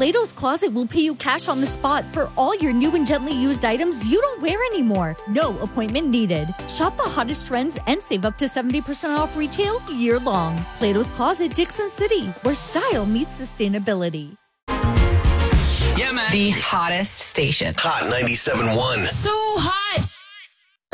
Plato's Closet will pay you cash on the spot for all your new and gently used items you don't wear anymore. No appointment needed. Shop the hottest trends and save up to 70% off retail year-long. Plato's Closet, Dixon City, where style meets sustainability. Yeah, man. The hottest station. Hot 97.1. So hot.